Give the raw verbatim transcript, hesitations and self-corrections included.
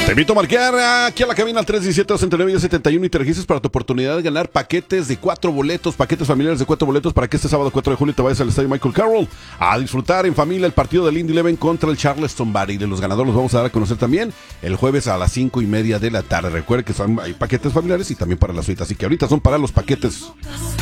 Te invito a marcar aquí a la cabina al tres diecisiete, dos nueve, setenta y uno y te registras para tu oportunidad de ganar paquetes de cuatro boletos, paquetes familiares de cuatro boletos para que este sábado cuatro de julio te vayas al estadio Michael Carroll a disfrutar en familia el partido del Indy Eleven contra el Charleston Battery. De los ganadores los vamos a dar a conocer también el jueves a las cinco y media de la tarde. Recuerden que son, hay paquetes familiares y también para la suite, así que ahorita son para los paquetes